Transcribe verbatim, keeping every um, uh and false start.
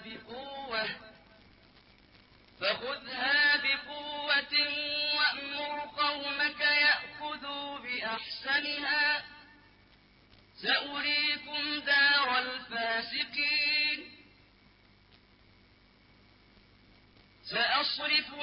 بقوة فخذها بقوة وأمر قومك يأخذوا بأحسنها سأريكم دار الفاسقين سأصرف